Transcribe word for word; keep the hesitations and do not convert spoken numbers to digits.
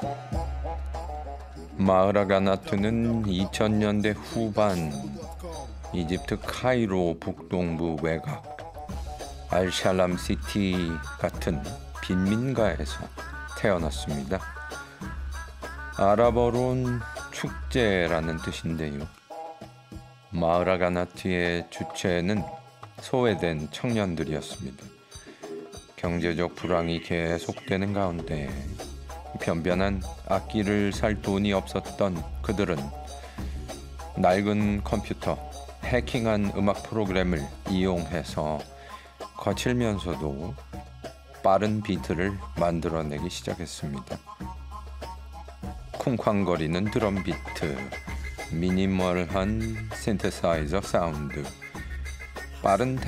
마흐라가나트는 이천 년대 후반 이집트 카이로 북동부 외곽 알샬람시티 같은 빈민가에서 태어났습니다. 아랍어로는 축제라는 뜻인데요. 마흐라가나트의 주체는 소외된 청년들이었습니다. 경제적 불황이 계속되는 가운데 변변한 악기를 살 돈이 없었던 그들은 낡은 컴퓨터, 해킹한 음악 프로그램을 이용해서 거칠면서도 빠른 비트를 만들어내기 시작했습니다. 쿵쾅거리는 드럼 비트, 미니멀한 신테사이저 사운드, 빠른